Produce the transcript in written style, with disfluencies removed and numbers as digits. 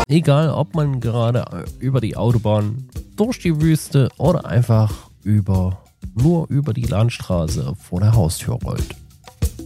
Egal, ob man gerade über die Autobahn, durch die Wüste oder einfach nur über die Landstraße vor der Haustür rollt.